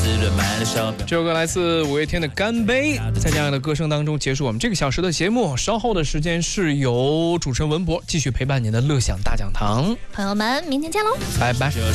这首歌来自五月天的《干杯》。在这样的歌声当中结束我们这个小时的节目，稍后的时间是由主持人文博继续陪伴您的乐享大讲堂。 朋友们，明天见喽， 拜拜。